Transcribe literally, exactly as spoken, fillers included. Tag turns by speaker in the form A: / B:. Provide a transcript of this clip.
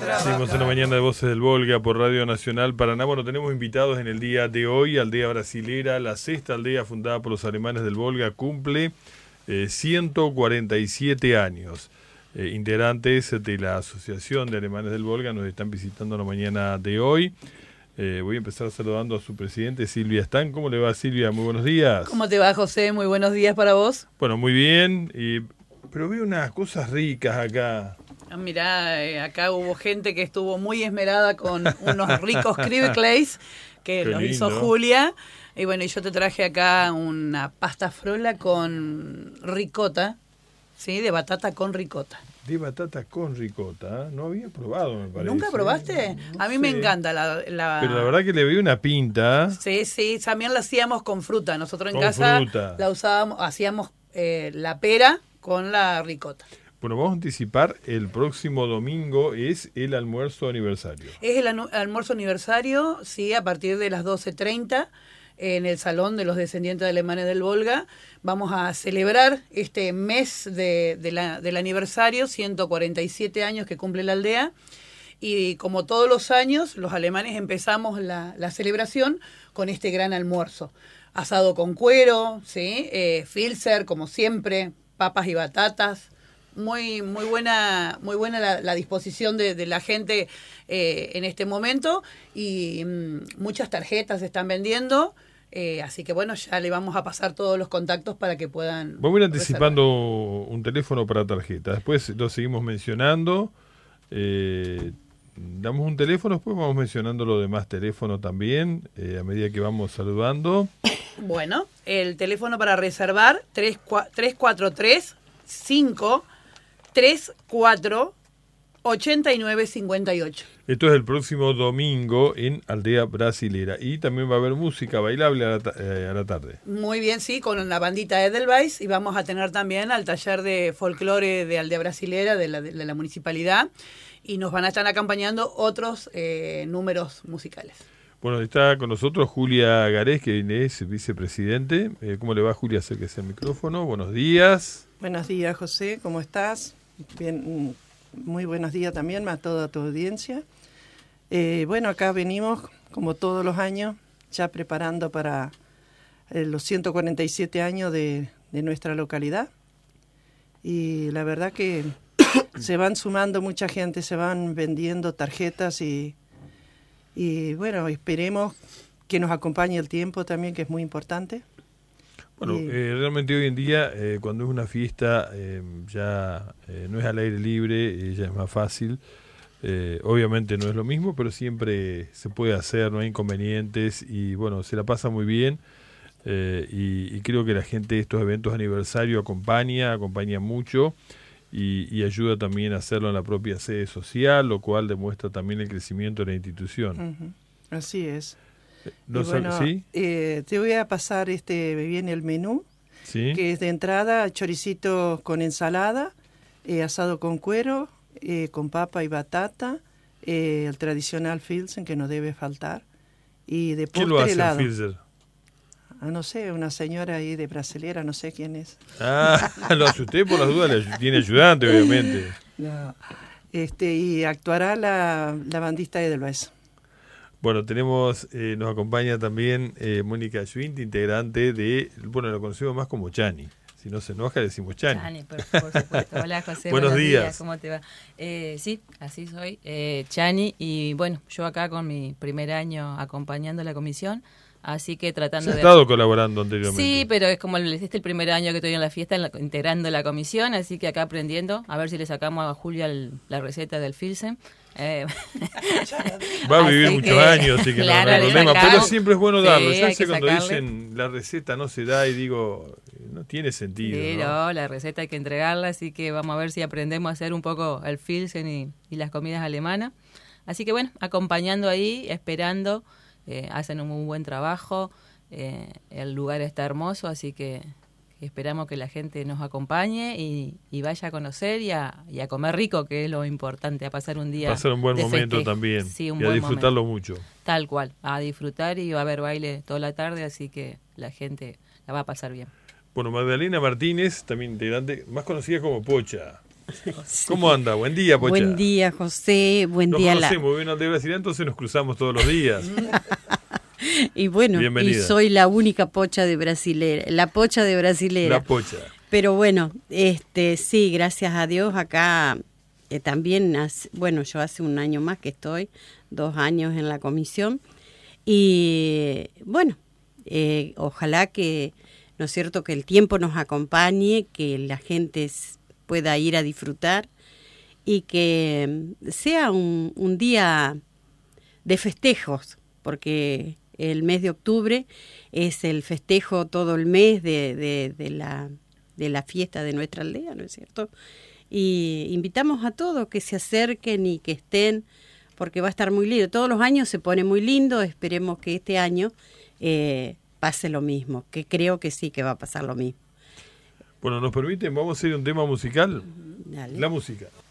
A: Seguimos en la mañana de Voces del Volga por Radio Nacional Paraná. Bueno, tenemos invitados en el día de hoy, Aldea Brasilera, la sexta aldea fundada por los alemanes del Volga, cumple eh, ciento cuarenta y siete años. Eh, integrantes de la Asociación de Alemanes del Volga nos están visitando la mañana de hoy. Eh, voy a empezar saludando a su presidente, Silvia Stan. ¿Cómo le va, Silvia? Muy buenos días.
B: ¿Cómo te va, José? Muy buenos días para vos.
A: Bueno, muy bien, y, pero veo unas cosas ricas acá.
B: Ah, mirá, eh, acá hubo gente que estuvo muy esmerada con unos ricos cribeclays que
A: Qué
B: los
A: lindo.
B: hizo Julia. Y bueno, y yo te traje acá una pasta frola con ricota, ¿sí? De batata con ricota.
A: De batata con ricota, ¿eh? No había probado, me parece.
B: ¿Nunca probaste?
A: No
B: A mí
A: sé.
B: me encanta la, la...
A: Pero la verdad que le veo una pinta.
B: Sí, sí, también la hacíamos con fruta. Nosotros en
A: Con
B: casa
A: fruta.
B: la usábamos, hacíamos eh, la pera con la ricota.
A: Bueno, vamos a anticipar, el próximo domingo es el almuerzo aniversario.
B: Es el anu- almuerzo aniversario, sí, a partir de las doce treinta, en el Salón de los Descendientes de Alemanes del Volga. Vamos a celebrar este mes de, de la, del aniversario, ciento cuarenta y siete años que cumple la aldea. Y como todos los años, los alemanes empezamos la, la celebración con este gran almuerzo. Asado con cuero, ¿sí? eh, Filzer, como siempre, papas y batatas. Muy muy buena muy buena la, la disposición de, de la gente eh, en este momento, y mm, muchas tarjetas se están vendiendo, eh, así que bueno, ya le vamos a pasar todos los contactos para que puedan.
A: Vamos a ir anticipando reservar un teléfono para tarjeta, después lo seguimos mencionando, eh, damos un teléfono, después vamos mencionando los demás teléfonos también, eh, a medida que vamos saludando.
B: Bueno, el teléfono para reservar, tres cuatro tres cinco tres cuatro ocho nueve cinco ocho.
A: Esto es el próximo domingo en Aldea Brasilera, y también va a haber música bailable a la, ta- eh, a la tarde.
B: Muy bien, sí, con la bandita Edelweiss, y vamos a tener también al taller de folclore de Aldea Brasilera de la, de la municipalidad, y nos van a estar acompañando otros eh, números musicales.
A: Bueno, está con nosotros Julia Garés, que es vicepresidente. Eh, ¿Cómo le va, Julia? Acérquese al micrófono. Buenos días.
C: Buenos días, José, ¿cómo estás? Bien, muy buenos días también a toda tu audiencia. Eh, bueno, acá venimos, como todos los años, ya preparando para eh, los ciento cuarenta y siete años de, de nuestra localidad. Y la verdad que se van sumando mucha gente, se van vendiendo tarjetas y, y bueno, esperemos que nos acompañe el tiempo también, que es muy importante.
A: Bueno,
C: Y-
A: eh, realmente hoy en día, eh, cuando es una fiesta, eh, ya eh, no es al aire libre, eh, ya es más fácil. Eh, obviamente no es lo mismo, pero siempre se puede hacer, no hay inconvenientes, y bueno, se la pasa muy bien. Eh, y, y creo que la gente de estos eventos de aniversario acompaña, acompaña mucho, y, y ayuda también a hacerlo en la propia sede social, lo cual demuestra también el crecimiento de la institución.
C: Ujú, así es.
A: ¿No
C: Y
A: sab-
C: bueno,
A: ¿Sí?
C: eh, te voy a pasar, este viene el menú,
A: ¿Sí?
C: que es de entrada choricito con ensalada, eh, asado con cuero, eh, con papa y batata, eh, el tradicional Filzen, que no debe faltar, y de
A: ¿Quién lo
C: postre
A: hace,
C: helado.
A: Filzer?
C: Ah, no sé, una señora ahí de brasilera, no sé quién es.
A: Ah, lo hace usted por las dudas, le ayu- tiene ayudante, obviamente.
C: No. Este, y actuará la, la bandista Edelweiss.
A: Bueno, tenemos, eh, nos acompaña también eh, Mónica Schwint, integrante de, bueno, lo conocemos más como Chani. Si no se enoja, le decimos Chani.
D: Chani, por, por supuesto. Hola, José.
A: Buenos días.
D: ¿Cómo te va? Eh, sí, así soy. Eh, Chani, y bueno, yo acá con mi primer año acompañando la comisión, así que
A: Se
D: tratando
A: ha
D: de...
A: estado colaborando anteriormente.
D: Sí, pero es como el, este es el primer año que estoy en la fiesta, en la- integrando la comisión, así que acá aprendiendo, a ver si le sacamos a Julia el- la receta del Filzen. Eh,
A: Va a vivir
D: así
A: muchos
D: que,
A: años, así que
D: claro,
A: no, no hay
D: le
A: problema.
D: sacamos.
A: Pero siempre es bueno darlo.
D: Sí,
A: Yo
D: hay
A: sé
D: que
A: cuando
D: sacarle.
A: dicen la receta no se da, y digo, no tiene sentido.
D: Sí,
A: ¿no?
D: no, la receta hay que entregarla, así que vamos a ver si aprendemos a hacer un poco el Filzen y, y las comidas alemanas. Así que bueno, acompañando ahí, esperando, eh, hacen un muy buen trabajo, eh, el lugar está hermoso, así que esperamos que la gente nos acompañe y, y vaya a conocer y a, y a comer rico, que es lo importante, a pasar un día
A: Pasar un buen
D: de
A: momento
D: festejo.
A: también,
D: Sí, un
A: y a
D: buen
A: disfrutarlo
D: momento.
A: mucho.
D: Tal cual, a disfrutar, y va a haber baile toda la tarde, así que la gente la va a pasar bien.
A: Bueno, Magdalena Martínez, también integrante, más conocida como Pocha. ¿Cómo anda? Buen día, Pocha.
E: Buen día, José. Buen
A: Nos
E: día.
A: conocemos, la... bien de Brasil, entonces nos cruzamos todos los días.
E: Y bueno,
A: Bienvenida.
E: y soy la única Pocha de Brasilera, la Pocha de Brasilera.
A: La Pocha.
E: Pero bueno, este sí, gracias a Dios acá eh, también, hace, bueno, yo hace un año más que estoy, dos años en la comisión. Y bueno, eh, ojalá que, ¿no es cierto?, que el tiempo nos acompañe, que la gente pueda ir a disfrutar y que sea un, un día de festejos, porque el mes de octubre es el festejo todo el mes de, de, de, la, de la fiesta de nuestra aldea, ¿no es cierto? Y invitamos a todos que se acerquen y que estén, porque va a estar muy lindo. Todos los años se pone muy lindo, esperemos que este año eh, pase lo mismo, que creo que sí que va a pasar lo mismo.
A: Bueno, ¿nos permiten? Vamos a hacer un tema musical.
E: Dale.
A: La música.